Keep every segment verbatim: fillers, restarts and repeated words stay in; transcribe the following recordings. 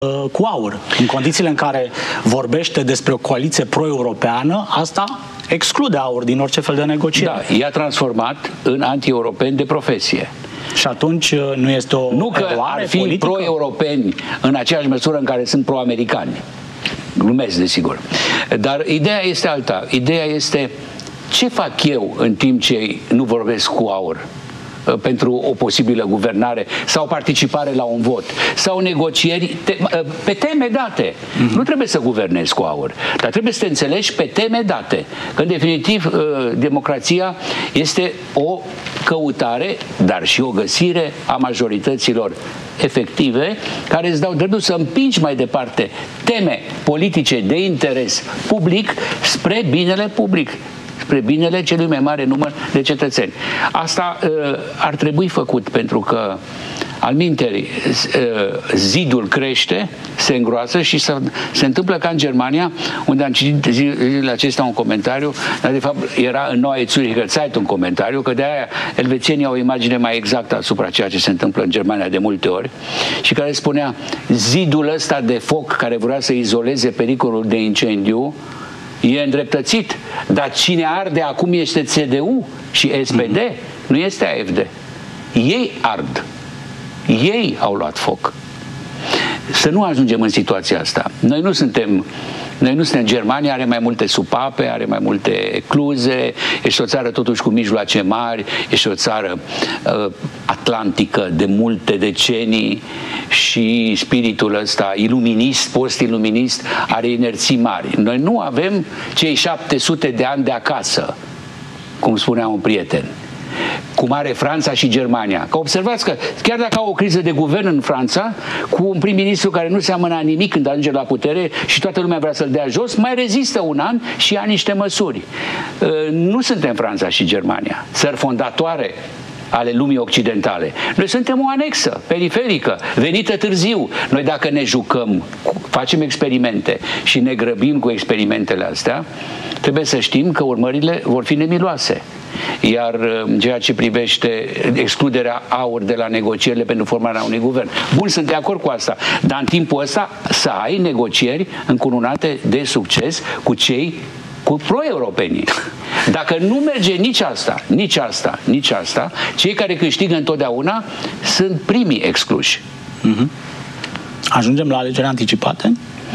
cu aur. În condițiile în care vorbește despre o coaliție pro-europeană, asta exclude aur din orice fel de negociere. Da, i-a transformat în anti-europeni de profesie. Și atunci nu este o Nu că ar fi pro-europeni în aceeași măsură în care sunt pro-americani. Glumesc, desigur. Dar ideea este alta. Ideea este ce fac eu în timp ce nu vorbesc cu aur pentru o posibilă guvernare sau participare la un vot sau negocieri te pe teme date. Mm-hmm. Nu trebuie să guvernezi cu aur, dar trebuie să te înțelegi pe teme date. Că, în definitiv, democrația este o căutare, dar și o găsire a majorităților efective care îți dau dreptul să împingi mai departe teme politice de interes public spre binele public, spre binele celui mai mare număr de cetățeni. Asta uh, ar trebui făcut, pentru că alminteri uh, zidul crește, se îngroasă și se, se întâmplă ca în Germania, unde am citit zilele acestea un comentariu, dar de fapt era în Neue Zürcher Zeitung un comentariu, că de aia elvețienii au o imagine mai exactă asupra ceea ce se întâmplă în Germania de multe ori, și care spunea: zidul ăsta de foc care vrea să izoleze pericolul de incendiu e îndreptățit, dar cine arde acum este C D U și S P D, mm-hmm. nu este A F D. Ei ard. Ei au luat foc. Să nu ajungem în situația asta. Noi nu suntem Noi nu suntem Germania, are mai multe supape, are mai multe ecluze, este o țară totuși cu mijloace mari, este o țară uh, atlantică de multe decenii și spiritul ăsta iluminist, post-iluminist, are inerții mari. Noi nu avem cei șapte sute de ani de acasă, cum spunea un prieten, cum are Franța și Germania. Că observați că chiar dacă au o criză de guvern în Franța, cu un prim-ministru care nu seamănă nimic când ajunge la putere și toată lumea vrea să-l dea jos, mai rezistă un an și ia niște măsuri. Nu suntem Franța și Germania, țări fondatoare ale lumii occidentale. Noi suntem o anexă periferică, venită târziu. Noi, dacă ne jucăm, facem experimente și ne grăbim cu experimentele astea, trebuie să știm că urmările vor fi nemiloase. Iar în ceea ce privește excluderea aur de la negocierile pentru formarea unui guvern, bun, sunt de acord cu asta, dar în timpul ăsta să ai negocieri încununate de succes cu cei cu pro-europenii. Dacă nu merge nici asta, nici asta, nici asta, cei care câștigă întotdeauna sunt primii excluși. Mm-hmm. Ajungem la alegeri anticipate?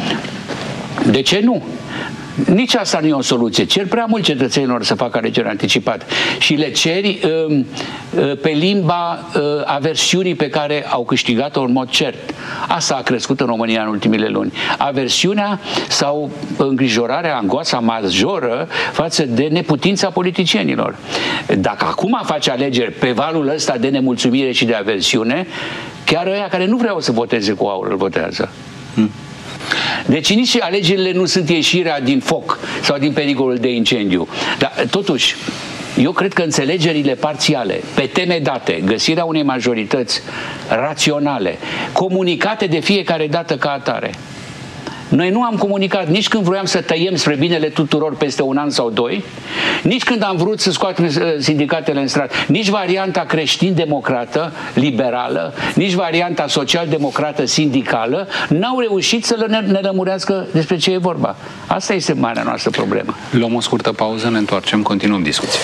De ce nu? Nici asta nu e o soluție. Cer prea mult cetățenilor să facă alegeri anticipate și le ceri uh, uh, pe limba uh, aversiunii pe care au câștigat-o în mod cert. Asta a crescut în România în ultimele luni. Aversiunea sau îngrijorarea, angoasa majoră față de neputința politicienilor. Dacă acum faci alegeri pe valul ăsta de nemulțumire și de aversiune, chiar ăia care nu vreau să voteze cu aur îl votează. Hmm. Deci nici alegerile nu sunt ieșirea din foc sau din pericolul de incendiu. Dar totuși, eu cred că înțelegerile parțiale, pe teme date, găsirea unei majorități raționale, comunicate de fiecare dată ca atare. Noi nu am comunicat nici când vroiam să tăiem spre binele tuturor peste un an sau doi, nici când am vrut să scoatem sindicatele în stradă, nici varianta creștin-democrată, liberală, nici varianta social-democrată, sindicală, n-au reușit să ne, ne lămurească despre ce e vorba. Asta este marea noastră problemă. Luăm o scurtă pauză, ne întoarcem, continuăm discuția.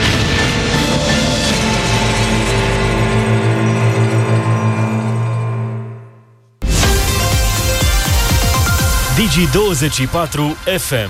Digi douăzeci și patru F M.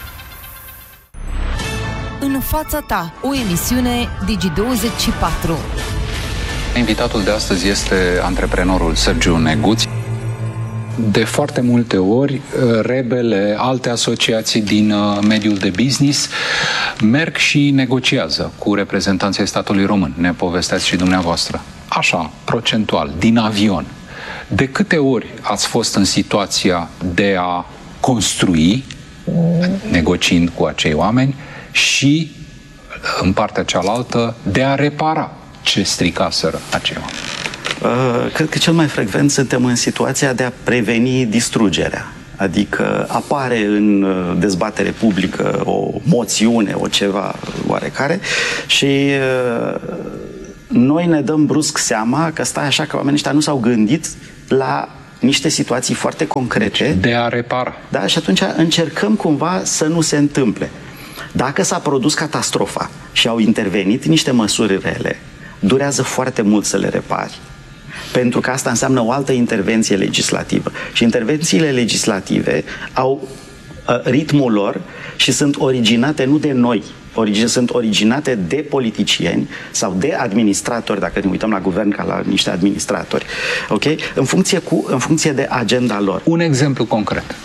În fața ta, o emisiune Digi douăzeci și patru. Invitatul de astăzi este antreprenorul Sergiu Neguț. De foarte multe ori, Rebele, alte asociații din mediul de business merg și negociază cu reprezentanții statului român. Ne povesteați și dumneavoastră. Așa, procentual, din avion. De câte ori ați fost în situația de a construi, negociind cu acei oameni, și, în partea cealaltă, de a repara ce stricaseră acei oameni? Uh, cred că cel mai frecvent suntem în situația de a preveni distrugerea. Adică apare în dezbatere publică o moțiune, o ceva oarecare și uh, noi ne dăm brusc seama că stai așa, că oamenii ăștia nu s-au gândit la niște situații foarte concrete. De a repara. Da, și atunci încercăm cumva să nu se întâmple. Dacă s-a produs catastrofa și au intervenit niște măsuri rele, durează foarte mult să le repari. Pentru că asta înseamnă o altă intervenție legislativă. Și intervențiile legislative au uh, ritmul lor și sunt originate nu de noi, origi- sunt originate de politicieni sau de administratori, dacă ne uităm la guvern ca la niște administratori, okay? în, funcție cu, în funcție de agenda lor. Un exemplu concret.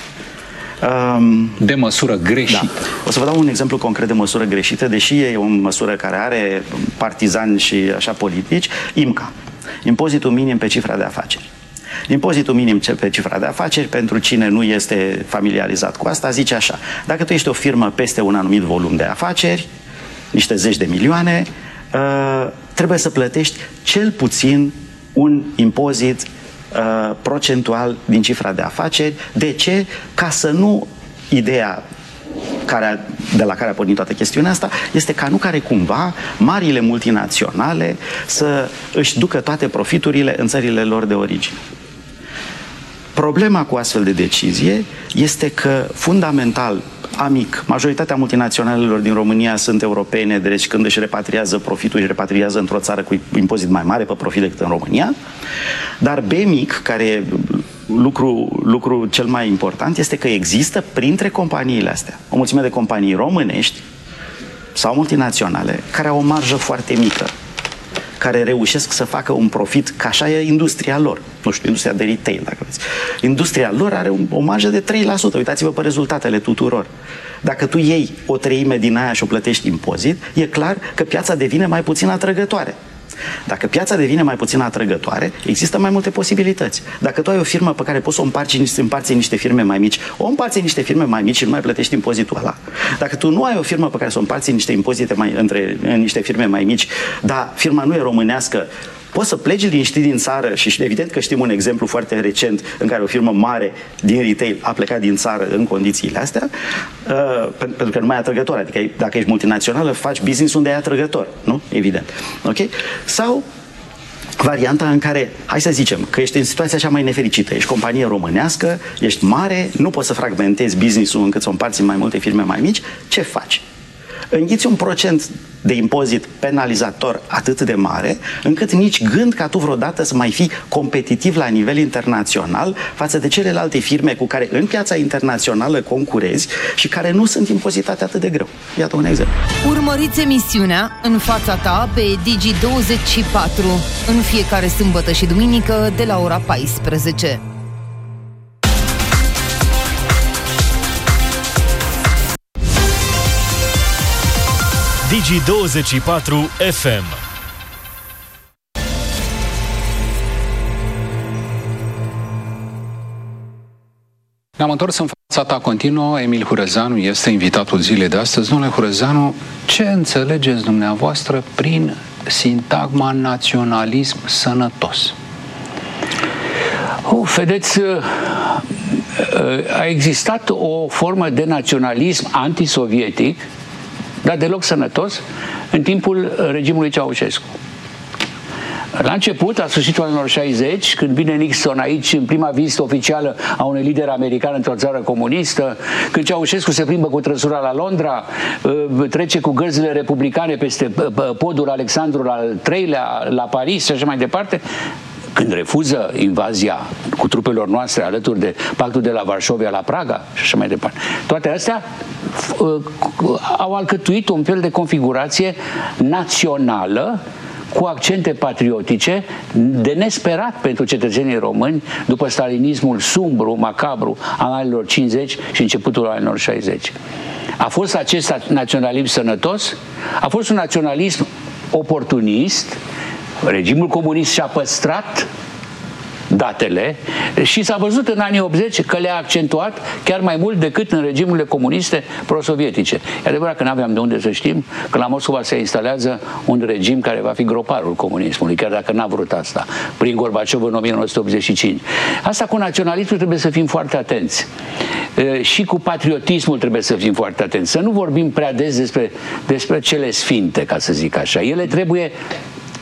Um, de măsură greșită. Da. O să vă dau un exemplu concret de măsură greșită, deși e o măsură care are partizani și așa politici. I M C A. Impozitul minim pe cifra de afaceri. Impozitul minim pe cifra de afaceri, pentru cine nu este familiarizat cu asta, zice așa: dacă tu ești o firmă peste un anumit volum de afaceri, niște zeci de milioane, uh, trebuie să plătești cel puțin un impozit uh, procentual din cifra de afaceri. De ce? Ca să nu ideea care, de la care a pornit toată chestiunea asta, este ca nu care cumva marile multinaționale să își ducă toate profiturile în țările lor de origine. Problema cu astfel de decizie este că, fundamental, amic, majoritatea multinaționalelor din România sunt europene, deci când își repatriază profitul, își repatriază într-o țară cu impozit mai mare pe profit decât în România, dar B mic, care e lucru, lucru cel mai important, este că există printre companiile astea o mulțime de companii românești sau multinaționale care au o marjă foarte mică, care reușesc să facă un profit, că așa e industria lor. Nu știu, industria de retail, dacă vreți. Industria lor are o marjă de trei la sută. Uitați-vă pe rezultatele tuturor. Dacă tu iei o treime din aia și o plătești impozit, e clar că piața devine mai puțin atrăgătoare. Dacă piața devine mai puțin atrăgătoare, există mai multe posibilități. Dacă tu ai o firmă pe care poți să o împarți, împarți în niște firme mai mici, o împarți în niște firme mai mici și nu mai plătești impozitul ăla. Dacă tu nu ai o firmă pe care să o împarți în niște impozite mai, între, în niște firme mai mici, dar firma nu e românească, poți să pleci liniștit din țară și evident că știm un exemplu foarte recent în care o firmă mare din retail a plecat din țară în condițiile astea, uh, pentru că nu mai e atrăgător. Adică dacă ești multinațională, faci business unde e atrăgător, nu? Evident. Ok? Sau varianta în care, hai să zicem, că ești în situația cea mai nefericită, ești companie românească, ești mare, nu poți să fragmentezi business-ul încât să o împarți în mai multe firme mai mici, ce faci? Înghiți un procent de impozit penalizator atât de mare, încât nici gând ca tu vreodată să mai fii competitiv la nivel internațional față de celelalte firme cu care în piața internațională concurezi și care nu sunt impozitate atât de greu. Iată un exemplu. Urmăriți emisiunea În fața ta pe Digi douăzeci și patru în fiecare sâmbătă și duminică de la ora paisprezece. Digi douăzeci și patru F M. Ne-am întors în fața ta continuă. Emil Hurăzanu este invitatul zilei de astăzi. Domnule Hurăzanu, ce înțelegeți dumneavoastră prin sintagma naționalism sănătos? Oh, vedeți, a existat o formă de naționalism antisovietic, dar deloc sănătos, în timpul regimului Ceaușescu. La început, la sfârșitul anilor șaizeci, când vine Nixon aici în prima vizită oficială a unui lider american într-o țară comunistă, când Ceaușescu se plimbă cu trăsura la Londra, trece cu gărzile republicane peste podul Alexandru al treilea la Paris și așa mai departe, când refuză invazia cu trupelor noastre alături de pactul de la Varșovia la Praga și așa mai departe. Toate astea au alcătuit un fel de configurație națională cu accente patriotice de nesperat pentru cetățenii români după stalinismul sumbru, macabru al anilor cincizeci și începutul anilor șaizeci. A fost acest naționalism sănătos? A fost un naționalism oportunist. Regimul comunist și-a păstrat datele și s-a văzut în anii optzeci că le-a accentuat chiar mai mult decât în regimurile comuniste pro-sovietice. E adevărat că nu aveam de unde să știm că la Moscova se instalează un regim care va fi groparul comunismului, chiar dacă n-a vrut asta, prin Gorbaciov în o mie nouă sute optzeci și cinci. Asta cu naționalismul trebuie să fim foarte atenți. E, și cu patriotismul trebuie să fim foarte atenți. Să nu vorbim prea des despre, despre cele sfinte, ca să zic așa. Ele trebuie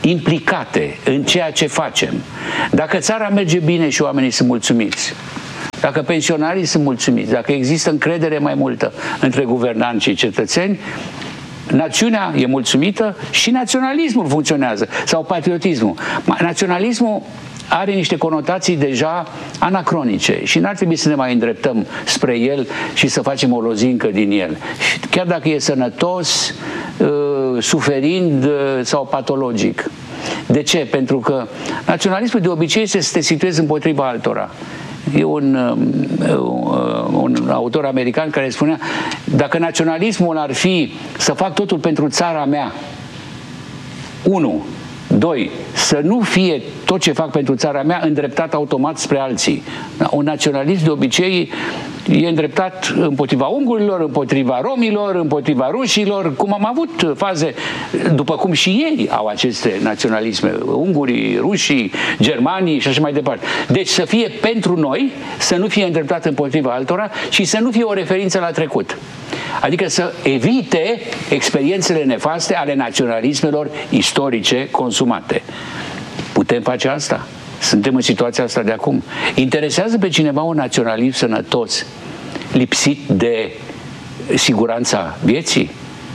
implicate în ceea ce facem, dacă țara merge bine și oamenii sunt mulțumiți, dacă pensionarii sunt mulțumiți, dacă există încredere mai multă între guvernanți și cetățeni, națiunea e mulțumită și naționalismul funcționează, sau patriotismul. Naționalismul are niște conotații deja anacronice și n-ar trebui să ne mai îndreptăm spre el și să facem o lozincă din el. Chiar dacă e sănătos, suferind sau patologic. De ce? Pentru că naționalismul de obicei este să te situezi împotriva altora. E un, un autor american care spunea: dacă naționalismul ar fi să fac totul pentru țara mea, unu, doi, să nu fie tot ce fac pentru țara mea îndreptat automat spre alții. Un naționalist de obicei e îndreptat împotriva ungurilor, împotriva romilor, împotriva rușilor, cum am avut faze, după cum și ei au aceste naționalisme, ungurii, rușii, germanii și așa mai departe. Deci să fie pentru noi, să nu fie îndreptat împotriva altora și să nu fie o referință la trecut. Adică să evite experiențele nefaste ale naționalismelor istorice consumate. Putem face asta? Suntem în situația asta de acum. Interesează pe cineva un naționalism sănătos, lipsit de siguranța vieții?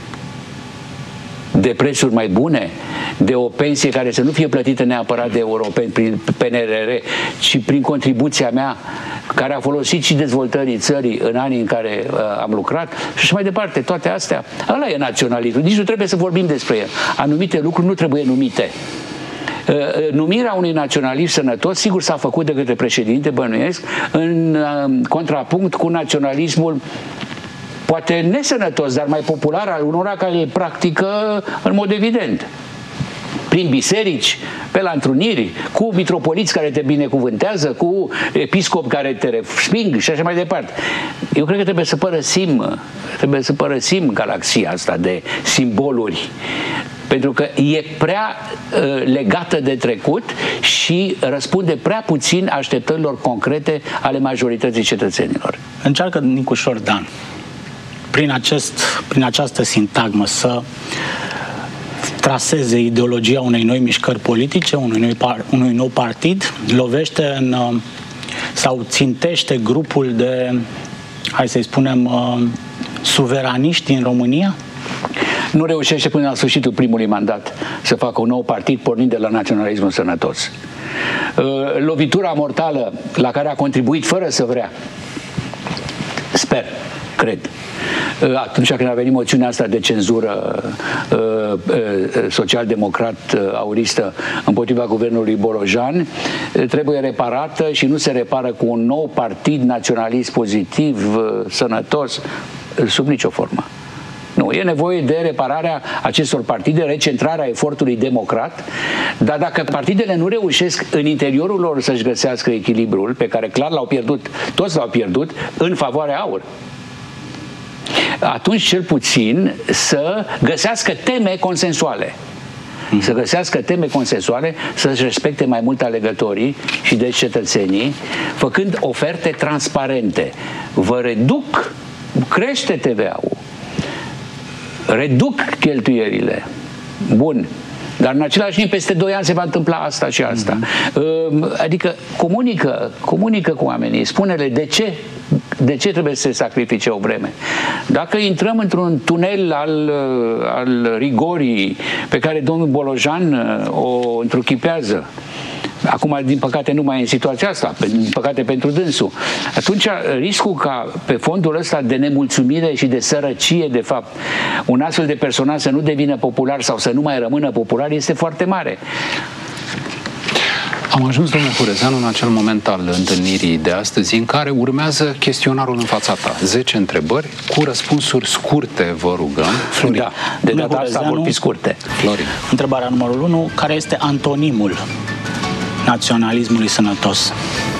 De prețuri mai bune? De o pensie care să nu fie plătită neapărat de europeni prin P N R R, ci prin contribuția mea, care a folosit și dezvoltării țării în anii în care uh, am lucrat și așa mai departe. Toate astea, ăla e naționalismul. Nici nu trebuie să vorbim despre el. Anumite lucruri nu trebuie numite. Uh, numirea unui naționalism sănătos, sigur, s-a făcut de către președinte, bănuiesc, în uh, contrapunct cu naționalismul poate nesănătos, dar mai popular al unora care îl practică în mod evident. Prin biserici, pe la întruniri, cu mitropoliți care te binecuvântează, cu episcopi care te resping și așa mai departe. Eu cred că trebuie să părăsim, trebuie să părăsim galaxia asta de simboluri, pentru că e prea uh, legată de trecut și răspunde prea puțin așteptărilor concrete ale majorității cetățenilor. Încearcă Nicușor Dan, prin, acest, prin această sintagmă, să traseze ideologia unei noi mișcări politice, unui, noi par, unui nou partid, lovește în, sau țintește grupul de, hai să-i spunem, suveraniști din România? Nu reușește până la sfârșitul primului mandat să facă un nou partid pornind de la naționalismul sănătos. Lovitura mortală la care a contribuit fără să vrea, sper, cred, atunci când a venit moțiunea asta de cenzură uh, uh, social-democrat uh, auristă împotriva guvernului Bolojan, trebuie reparată și nu se repară cu un nou partid naționalist pozitiv, uh, sănătos, uh, sub nicio formă. Nu, e nevoie de repararea acestor partide, recentrarea efortului democrat, dar dacă partidele nu reușesc în interiorul lor să-și găsească echilibrul, pe care clar l-au pierdut, toți l-au pierdut, în favoarea aur, atunci cel puțin să găsească teme consensuale. Mm. Să găsească teme consensuale, să-și respecte mai mult alegătorii și deci cetățenii, făcând oferte transparente. Vă reduc, crește T V A-ul, reduc cheltuierile. Bun. Dar în același timp, peste doi ani se va întâmpla asta și asta. Mm-hmm. Adică comunică, comunică cu oamenii, spune-le de ce, de ce trebuie să se sacrifice o vreme. Dacă intrăm într-un tunel al, al rigorii pe care domnul Bolojan o întruchipează, acum, din păcate, nu mai e în situația asta, din păcate pentru dânsul, atunci riscul ca pe fondul ăsta de nemulțumire și de sărăcie, de fapt, un astfel de personaj să nu devină popular sau să nu mai rămână popular este foarte mare. Am ajuns, domnule Hurezeanu, în acel moment al întâlnirii de astăzi în care urmează chestionarul în fața ta. zece întrebări cu răspunsuri scurte, vă rugăm. Florin. Da, de data asta vor fi scurte. Florin. Întrebarea numărul unu. Care este antonimul naționalismului sănătos?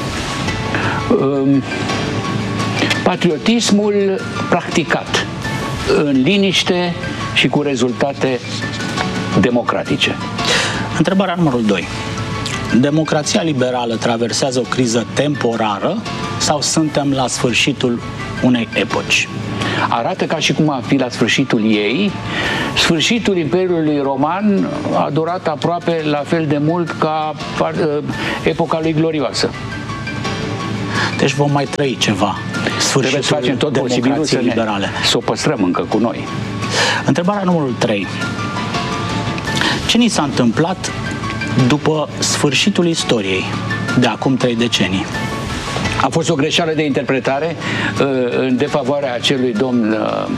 Um, patriotismul practicat în liniște și cu rezultate democratice. Întrebarea numărul doi. democrația liberală traversează o criză temporară sau suntem la sfârșitul unei epoci? Arată ca și cum ar fi la sfârșitul ei. Sfârșitul Imperiului Roman a durat aproape la fel de mult ca epoca lui glorioasă. Deci vom mai trăi ceva. Trebuie să facem tot posibilul să, ne, să o păstrăm încă cu noi. Întrebarea numărul trei. Ce ni s-a întâmplat după sfârșitul istoriei de acum trei decenii? A fost o greșeală de interpretare în defavoarea acelui domn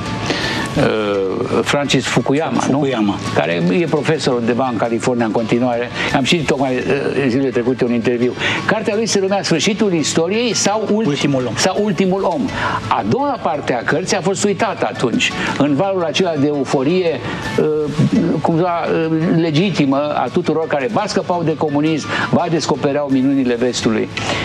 Francis Fukuyama, Fukuyama, nu? Care e profesor undeva în California în continuare. Am citit tocmai zilele trecute un interviu. Cartea lui se numea Sfârșitul istoriei sau, ulti, ultimul, om. sau Ultimul om. A doua parte a cărții a fost uitată atunci, în valul acela de euforie cumva legitimă a tuturor care ba scăpau de comunism, ba descopereau minunile vestului.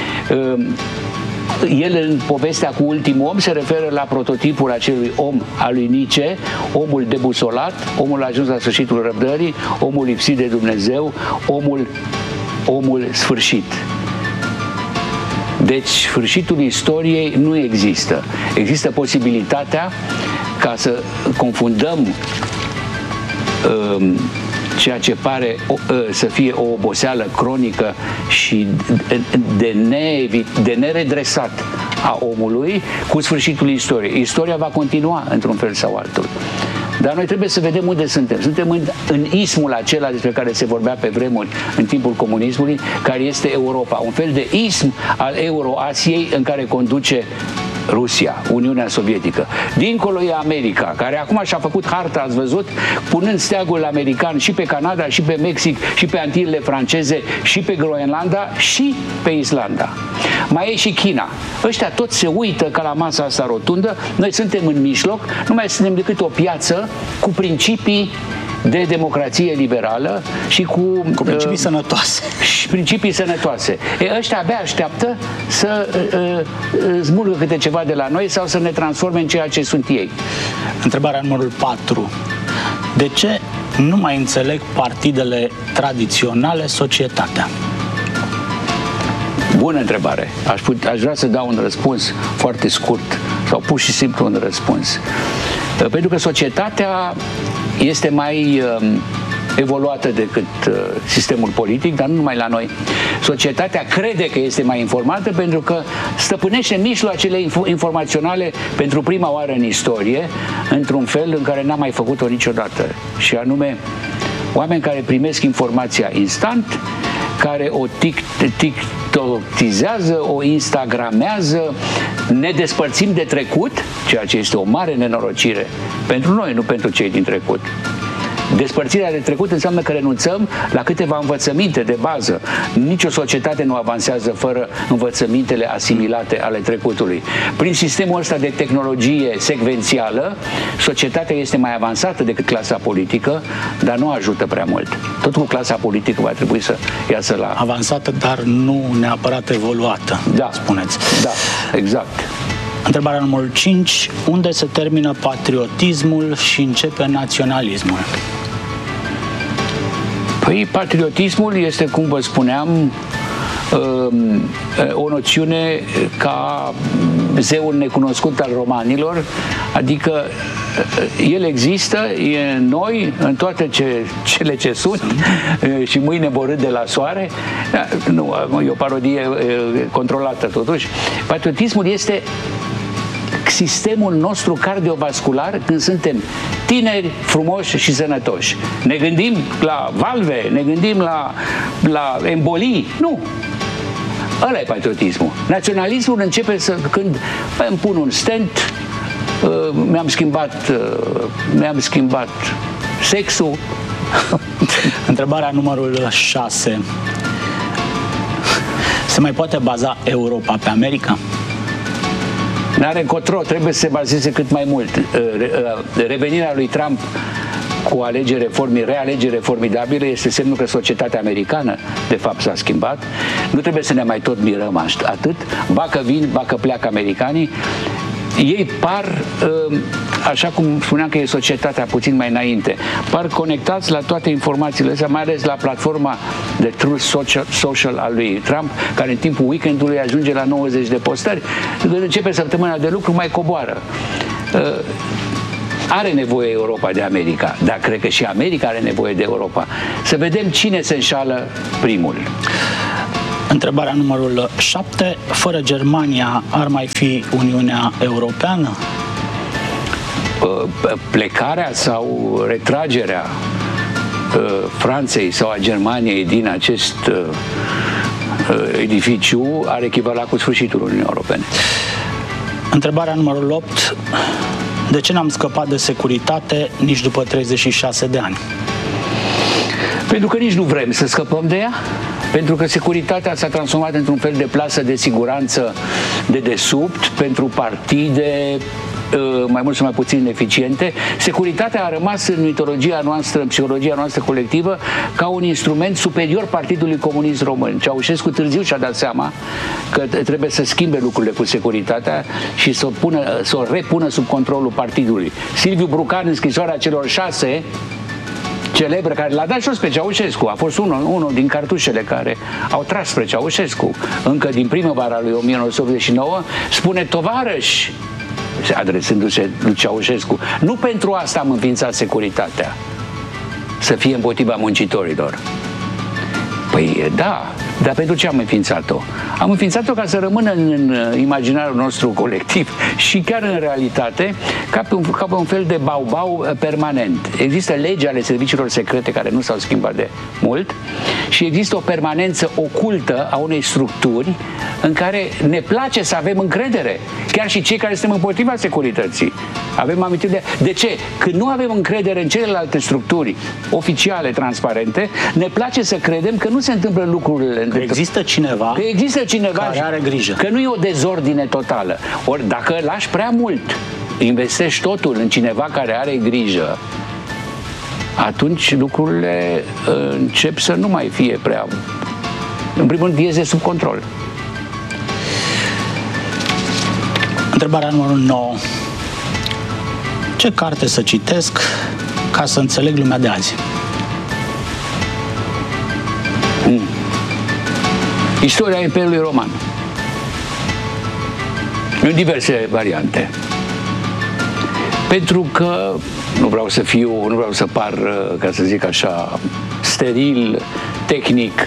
El, în povestea cu Ultimul om, se referă la prototipul acelui om al lui Nietzsche, omul debusolat, omul ajuns la sfârșitul răbdării, omul lipsit de Dumnezeu, omul, omul sfârșit. Deci, sfârșitul istoriei nu există. Există posibilitatea ca să confundăm um, ceea ce pare o, să fie o oboseală cronică și de, ne, de neredresat a omului cu sfârșitul istoriei. Istoria va continua într-un fel sau altul. Dar noi trebuie să vedem unde suntem. Suntem în, în ismul acela despre care se vorbea pe vremuri în timpul comunismului, care este Europa. Un fel de ism al Euroasiei în care conduce Rusia, Uniunea Sovietică. Dincolo e America, care acum și-a făcut harta, ați văzut, punând steagul american și pe Canada, și pe Mexic, și pe Antilele franceze, și pe Groenlanda, și pe Islanda. Mai e și China. Ăștia toți se uită ca la masa asta rotundă, noi suntem în mijloc, nu mai suntem decât o piață cu principii de democrație liberală și cu, cu principii uh, sănătoase. Și principii sănătoase. E, ăștia abia așteaptă să uh, smulgă câte ceva de la noi sau să ne transforme în ceea ce sunt ei. Întrebarea numărul patru. De ce nu mai înțeleg partidele tradiționale societatea? Bună întrebare. Aș, put, aș vrea să dau un răspuns foarte scurt sau pur și simplu un răspuns. Pentru că societatea este mai uh, evoluată decât uh, sistemul politic, dar nu numai la noi. Societatea crede că este mai informată pentru că stăpânește mijloacele inf- informaționale pentru prima oară în istorie, într-un fel în care n-a mai făcut-o niciodată. Și anume, oameni care primesc informația instant, care o tiktokizează, o instagramează, ne despărțim de trecut, ceea ce este o mare nenorocire pentru noi, nu pentru cei din trecut. Despărțirea de trecut înseamnă că renunțăm la câteva învățăminte de bază. Nici o societate nu avansează fără învățămintele asimilate ale trecutului. Prin sistemul ăsta de tehnologie secvențială, societatea este mai avansată decât clasa politică, dar nu ajută prea mult. Tot cu clasa politică va trebui să iasă la... Avansată, dar nu neapărat evoluată, da, spuneți. Da, exact. Întrebarea numărul cinci. Unde se termină patriotismul și începe naționalismul? Păi, patriotismul este, cum vă spuneam, o noțiune ca zeul necunoscut al romanilor, adică el există, e în noi, în toate ce, cele ce sunt și mâine vor râde la soare. Nu, e o parodie controlată totuși. Patriotismul este sistemul nostru cardiovascular când suntem tineri, frumoși și sănătoși. Ne gândim la valve, ne gândim la, la embolii. Nu! Ăla e patriotismul. Naționalismul începe să, când bă, îmi pun un stent, uh, mi-am schimbat, uh, mi-am schimbat sexul. Întrebarea numărul șase. Se mai poate baza Europa pe America? N-are încotro, trebuie să se bazeze cât mai mult. Revenirea lui Trump cu alegere formi, realegere formidabile este semnul că societatea americană de fapt s-a schimbat. Nu trebuie să ne mai tot mirăm atât. Ba că vin, ba că pleacă americanii. ei par, așa cum spuneam că e societatea puțin mai înainte, par conectați la toate informațiile astea, mai ales la platforma de Truth Social, Social al lui Trump, care în timpul weekendului ajunge la nouăzeci de postări. Când începe săptămâna de lucru, mai coboară. Are nevoie Europa de America, dar cred că și America are nevoie de Europa. Să vedem cine se înșală primul. Întrebarea numărul șapte. Fără Germania ar mai fi Uniunea Europeană? Plecarea sau retragerea Franței sau a Germaniei din acest edificiu ar echivala cu sfârșitul Uniunii Europene. Întrebarea numărul opt. De ce n-am scăpat de securitate nici după treizeci și șase de ani? Pentru că nici nu vrem să scăpăm de ea. Pentru că securitatea s-a transformat într-un fel de plasă de siguranță de desubt pentru partide mai mult sau mai puțin eficiente. Securitatea a rămas în mitologia noastră, în psihologia noastră colectivă, ca un instrument superior Partidului Comunist Român. Ceaușescu târziu și-a dat seama că trebuie să schimbe lucrurile cu securitatea și să o, pună, să o repună sub controlul partidului. Silviu Brucan, în scrisoarea celor șase celebră, care l-a dat jos pe Ceaușescu, a fost unul, unul din cartușele care au tras spre Ceaușescu încă din primăvara lui o mie nouă sute optzeci și nouă, spune: tovarăși, adresându-se lui Ceaușescu, nu pentru asta am înființat securitatea, să fie împotriva muncitorilor. Păi da, dar pentru ce am înființat-o? Am înființat-o ca să rămână în, în imaginarul nostru colectiv și chiar în realitate ca pe un, ca pe un fel de bau-bau permanent. Există legi ale serviciilor secrete care nu s-au schimbat de mult și există o permanență ocultă a unei structuri în care ne place să avem încredere. Chiar și cei care suntem împotriva securității. Avem amintiri de... De ce? Când nu avem încredere în celelalte structuri oficiale, transparente, ne place să credem că nu se întâmplă lucrurile. Că există cineva, că există cineva care are grijă. Că nu e o dezordine totală. Ori dacă lași prea mult, investești totul în cineva care are grijă, atunci lucrurile încep să nu mai fie prea... În primul rând, iese sub control. Întrebarea numărul nouă. Ce carte să citesc ca să înțeleg lumea de azi? Mm. Istoria Imperiului Roman. În diverse variante. Pentru că nu vreau să fiu, nu vreau să par, ca să zic așa, steril, tehnic,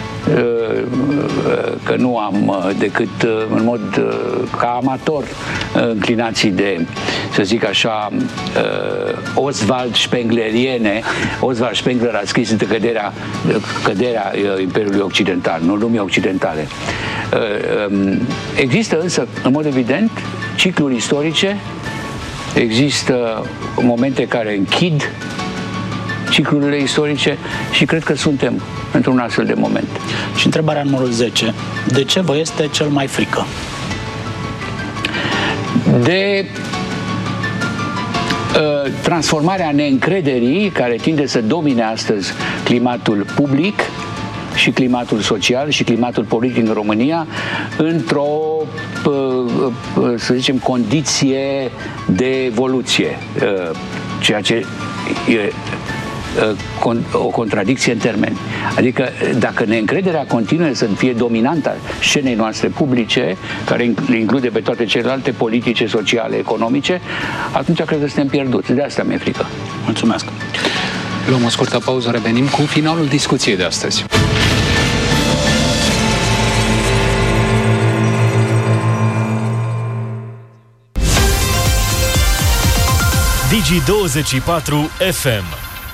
că nu am decât în mod ca amator înclinații de, să zic așa, Oswald Spengleriene. Oswald Spengler a scris de căderea, căderea Imperiului Occidental, nu lumii occidentale. Există însă, în mod evident, cicluri istorice, există momente care închid ciclurile istorice și cred că suntem într-un astfel de moment. Și întrebarea numărul zece. De ce vă este cel mai frică? De uh, transformarea neîncrederii care tinde să domine astăzi climatul public și climatul social și climatul politic în România într-o, uh, uh, să zicem, condiție de evoluție, uh, ceea ce e o contradicție în termeni. Adică dacă neîncrederea continuă să fie dominanta scenei noastre publice, care le include pe toate celelalte politice, sociale, economice, atunci cred că suntem pierduți. De asta mi-e frică. Mulțumesc. Luăm o scurtă pauză, revenim cu finalul discuției de astăzi. Digi douăzeci și patru F M.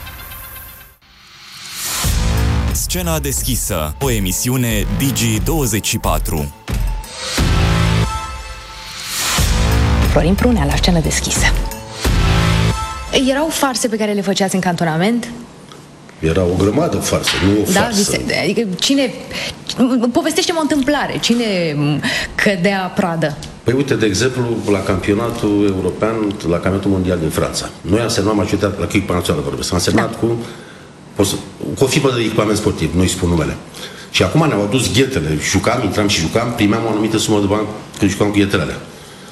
Scena deschisă, o emisiune Digi douăzeci și patru. Florin Prunea la Scenă deschisă. Erau farse pe care le făceați în cantonament? Era o grămadă farse, nu o da, farsă. Da, adică cine... Povestește-mă o întâmplare. Cine cădea pradă? Păi uite, de exemplu, la campionatul european, la campionatul mondial din Franța. Noi am semnat majoritatea, la echipa națională vorbesc, am semnat da. cu... cu o fibă de echipament sportiv, nu-i spun numele. Și acum ne-au adus ghetele, jucam, intram și jucam, primeam o anumită sumă de bani când jucam cu ghetele alea.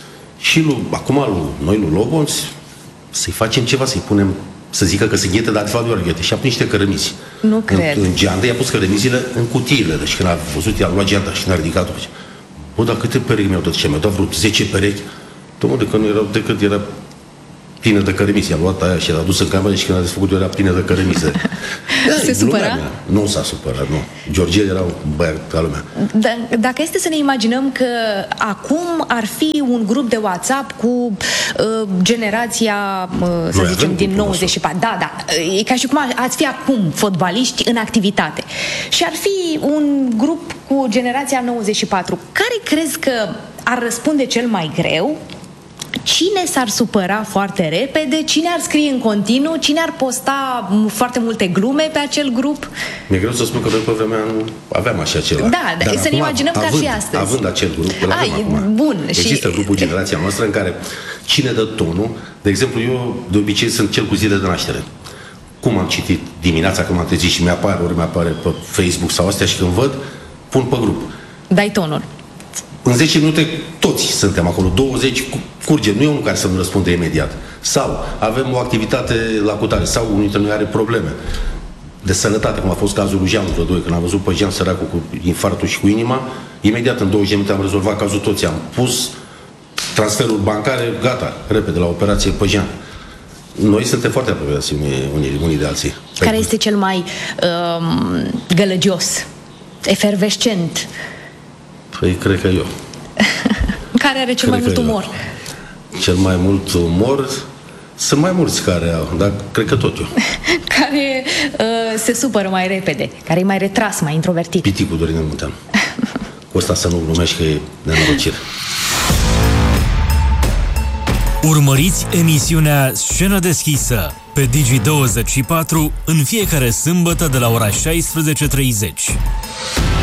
și lui, acum lui, noi lui Lobo să-i facem ceva, să-i punem, să zică că se ghete, dar de fapt doar ghete. Și a pus niște cărămizi. Nu cred. În, în geantă i-a pus cărămizile în cutiile. Deci când a văzut, i-a luat geanta și n-a ridicat-o. Bă, dar câte perechi mi-au dat? Ce mi-au dat vreo zece perechi? Dom'le, de că nu erau decât era plină de cărămizi. I-a luat aia și l-a dus în cameră și când a desfăcut era plină de cărămizi. Se supăra? Nu s-a supărat, nu. George era un băiat ca lumea. D- dacă este să ne imaginăm că acum ar fi un grup de WhatsApp cu uh, generația, uh, să Noi zicem, din nouăzeci și patru. Da, da. E ca și cum ați fi acum fotbaliști în activitate. Și ar fi un grup cu generația nouăzeci și patru. Care crezi că ar răspunde cel mai greu? Cine s-ar supăra foarte repede? Cine ar scrie în continuu? Cine ar posta foarte multe glume pe acel grup? Mi-e greu să spun că noi pe vremea nu aveam așa ceva. Da, dar să ne imaginăm că ar fi astăzi. Având acel grup, îl avem Ai, acum. Bun, Există și... grupul generația noastră în care cine dă tonul, de exemplu, eu de obicei sunt cel cu zile de naștere. Cum am citit dimineața când m-am trezit și mi-apare, ori mi-apare pe Facebook sau astea și când văd, pun pe grup. Dai tonul. În zece minute toți suntem acolo, douăzeci curge, nu e unul care să nu răspunde imediat. Sau avem o activitate la cutare, sau unul dintre noi are probleme de sănătate, cum a fost cazul lui Jean vreo doi, când am văzut pe Jean săracul cu infarctul și cu inima, imediat în douăzeci de minute am rezolvat cazul toți, am pus transferul bancare, gata, repede la operație pe Jean. Noi suntem foarte apropiați unii, unii, unii de alții. Care este cel mai um, gălăgios, efervescent? Păi, cred că eu. Care are cel cred mai mult eu. umor? Cel mai mult umor? Sunt mai mulți care au, dar cred că tot eu. Care uh, se supără mai repede, care e mai retras, mai introvertit. Piticul Dorin Munteanu. Cu ăsta să nu glumești că e nenorocire. Urmăriți emisiunea Scenă deschisă pe Digi douăzeci și patru în fiecare sâmbătă de la ora șaisprezece și treizeci.